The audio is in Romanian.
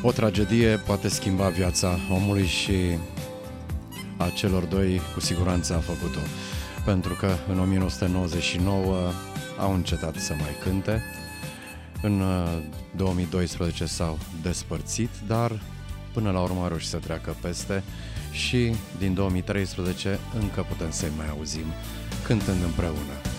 O tragedie poate schimba viața omului și a celor doi cu siguranță a făcut-o. Pentru că în 1999 au încetat să mai cânte, în 2012 s-au despărțit, dar până la urmă au reușit să treacă peste și din 2013 încă putem să-i mai auzim cântând împreună.